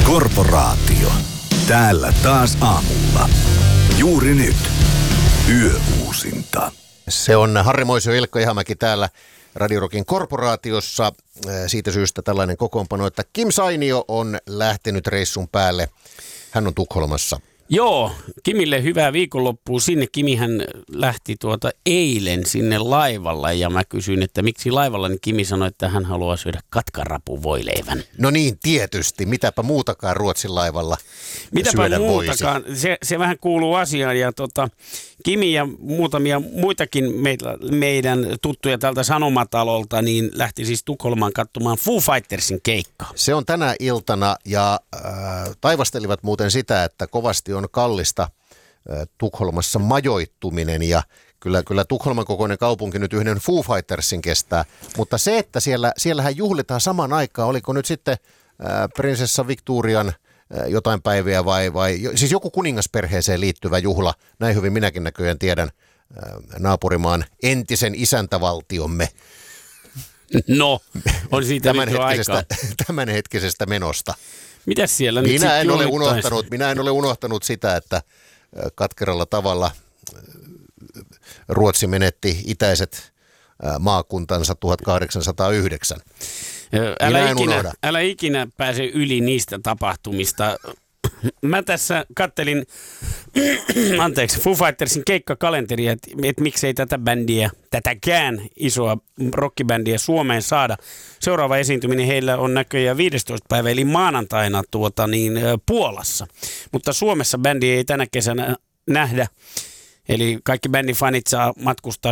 Korporaatio. Täällä taas aamulla. Juuri nyt. Yöuusinta. Se on Harri Moisio, Ilkka Ihamäki täällä Radio Rockin Korporaatiossa. Siitä syystä tällainen kokoonpano, että Kim Sainio on lähtenyt reissun päälle. Hän on Tukholmassa. Joo, Kimille hyvää viikonloppua sinne. Kimihän lähti eilen sinne laivalla ja mä kysyin, että miksi laivalla, niin Kimi sanoi, että hän haluaa syödä katkarapuvoileivän. No niin, tietysti. Mitäpä muutakaan Ruotsin laivalla Mitäpä syödä muutakaan. Se vähän kuuluu asiaan ja Kimi ja muutamia muitakin meidän tuttuja tältä Sanomatalolta niin lähti siis Tukholmaan katsomaan Foo Fightersin keikkaa. Se on tänä iltana ja taivastelivat muuten sitä, että kovasti on kallista Tukholmassa majoittuminen ja kyllä Tukholman kokoinen kaupunki nyt yhden Foo Fightersin kestää, mutta se, että siellähän juhlitaan samaan aikaan, oliko nyt sitten prinsessa Victorian jotain päiviä vai siis joku kuningasperheeseen liittyvä juhla, näin hyvin minäkin näköjään tiedän naapurimaan entisen isäntävaltiomme. No, on siitä tämänhetkisestä menosta. Mitäs siellä nyt Minä en ole unohtanut sitä, että katkeralla tavalla Ruotsi menetti itäiset maakuntansa 1809. Älä ikinä pääse yli niistä tapahtumista. Mä tässä kattelin Foo Fightersin keikkakalenteria, että miksei tätäkään isoa rockibändiä Suomeen saada. Seuraava esiintyminen heillä on näköjään 15. päivä, eli maanantaina Puolassa. Mutta Suomessa bändi ei tänä kesänä nähdä. Eli kaikki bändin fanit saa matkustaa